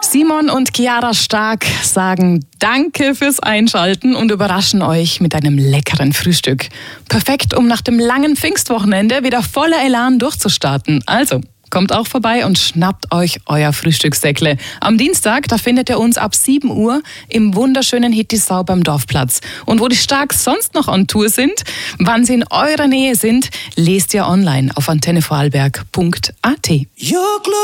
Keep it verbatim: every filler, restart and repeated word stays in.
Simon und Chiara Stark sagen Danke fürs Einschalten und überraschen euch mit einem leckeren Frühstück. Perfekt, um nach dem langen Pfingstwochenende wieder voller Elan durchzustarten. Also, kommt auch vorbei und schnappt euch euer Frühstückssäckle. Am Dienstag, da findet ihr uns ab sieben Uhr im wunderschönen Hittisau beim Dorfplatz. Und wo die Starks sonst noch on Tour sind, wann sie in eurer Nähe sind, lest ihr online auf antenne vorarlberg punkt a t.